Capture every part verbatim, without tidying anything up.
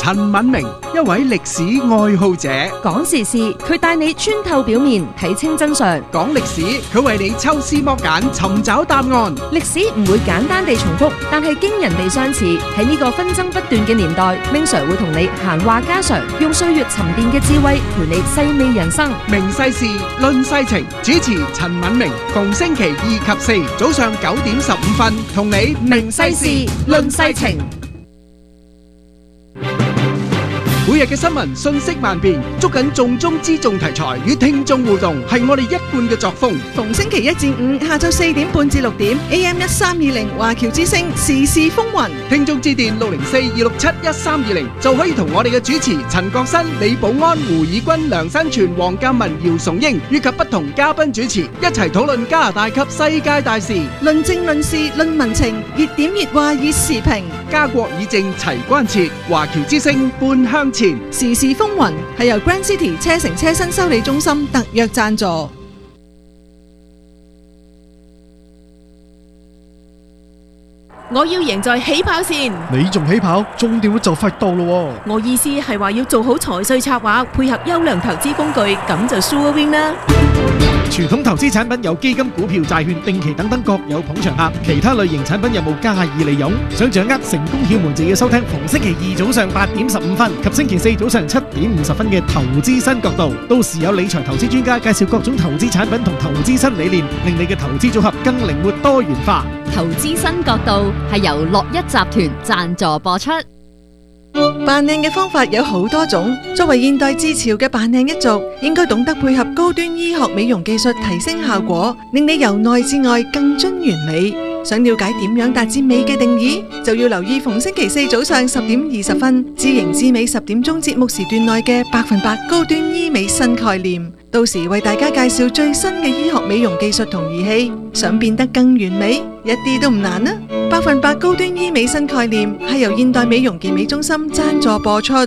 陳敏明，一位歷史愛好者。 講時事，佢帶你穿透表面，睇清真相； 講歷史，佢為你抽絲剝繭，尋找答案。 歷史唔會簡單地重複，但係驚人地相似。喺呢個紛爭不斷嘅年代，明 Sir 會同你閒話家常，用歲月沉澱嘅智慧陪你細味人生。 明世事，論世情，主持陳敏明，逢星期二及四早上九點十五分，同你明世事，論世情。 每日嘅新聞信息萬變，捉緊重中之重題材與聽眾互動，係我哋一貫嘅作風。 逢星期一至五下晝四點半至六點 A M 一三二零華僑之聲時事風雲， 聽眾致電六零四二六七一三二零就可以同我哋嘅主持陳國新、李寶安、胡以軍、梁新全、黃鑑文、姚崇英以及不同嘉賓主持一齊討論加拿大及世界大事， 論政論事論民情，熱點熱話熱時評， 家國以政齊關切，華僑之聲半向前。 時事風雲係由 Grand City 車城車身修理中心特約贊助。 我要贏在起跑線， 你仲起跑？終點就快到咯。 我意思係話要做好財稅策劃，配合優良投資工具，咁就 sure win 啦。 傳統投資產品有基金、股票、債券、定期等等各有捧場客，其他類型產品有冇加以利用？想掌握成功竅門，就要收聽逢星期二早上八點十五分及星期四早上七點五十分嘅投資新角度，到時有理財投資專家介紹各種投資產品同投資新理念，令你嘅投資組合更靈活多元化。 投資新角度係由樂一集團贊助播出。 扮靚嘅方法有好多種，作為現代之潮嘅扮靚一族，應該懂得配合高端醫學美容技術提升效果，令你由內至外更臻完美。想了解點樣達至美嘅定義，就要留意逢星期四早上十點二十分知型知美十點鐘節目時段內嘅百分百高端醫美新概念，到時為大家介紹最新嘅醫學美容技術同儀器。想變得更完美，一啲都唔難啊！百分百高端醫美新概念係由現代美容健美中心贊助播出。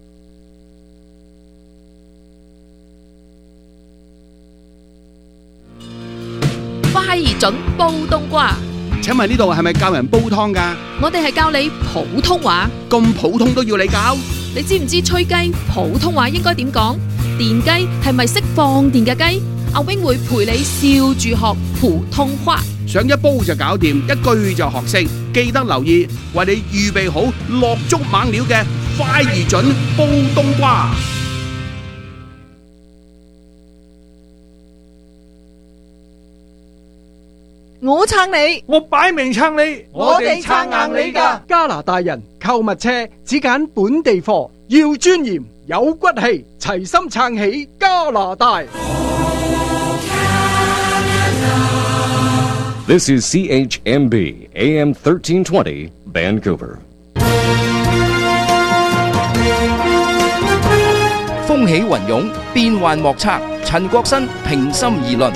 快而準煲冬瓜。 請問呢度係咪教人煲湯㗎？ 我哋係教你普通話。 咁普通都要你教？ 你知唔知吹雞普通話應該點講？電雞係咪識放電嘅雞？阿 wing 會陪你笑住學普通話， 上一煲就搞掂，一句就學識。記得留意，為你預備好落足猛料嘅快而準煲冬瓜。 我撐你， 我擺明撐你， 我哋撐硬你㗎。 加拿大人購物車只揀本地貨，要尊嚴有骨氣，齊心撐起加拿大。 This is C H M B A M thirteen twenty Vancouver。 風起雲湧，變幻莫測。陳國新平心而論。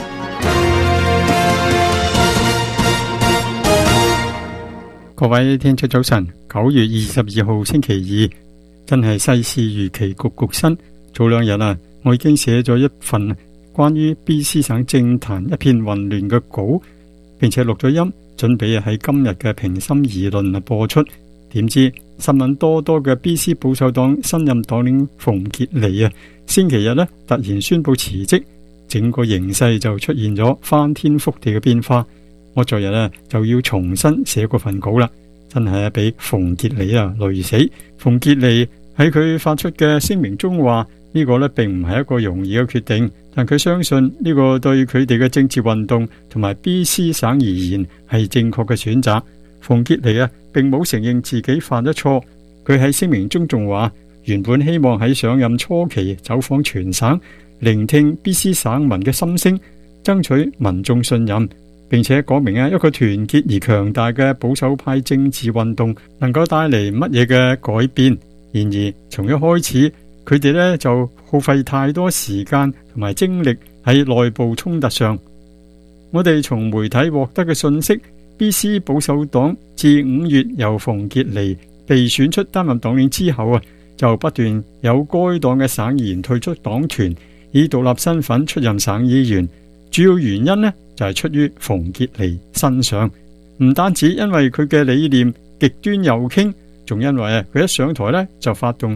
各位聽眾早晨，九月二十二號星期二，真係世事如棋，局局新。早兩日啊，我已經寫咗一份關於 B C 省政壇一片混亂嘅稿，並且錄咗音，準備喺今日嘅平心而論啊播出。點知新聞多多嘅 B C 保守黨新任黨領馮傑尼啊，星期日呢突然宣布辭職，整個形勢就出現咗翻天覆地嘅變化。我昨日啊就要重新寫嗰份稿啦，真係俾馮傑尼啊累死。馮傑尼喺佢發出嘅聲明中話，呢個呢並唔係一個容易嘅決定，但佢相信呢個對佢哋嘅政治運動同埋 B C 省而言係正確嘅選擇。馮傑尼啊並冇承認自己犯咗錯，佢喺聲明中仲話，原本希望喺上任初期走訪全省，聆聽 B C 省民嘅心聲，爭取民眾信任，並且講明啊，一個團結而強大嘅保守派政治運動能夠帶嚟乜嘢嘅改變。然而從一開始，佢哋呢就耗費太多時間同埋精力喺內部衝突上。我哋從媒體獲得嘅信息， B C 保守黨自五月由馮傑尼被選出擔任黨領之後啊，就不斷有該黨嘅省議員退出黨團，以獨立身份出任省議員。主要原因呢就係出於馮傑尼身上，唔單止因為佢嘅理念極端右傾，仲因為佢一上台呢就發動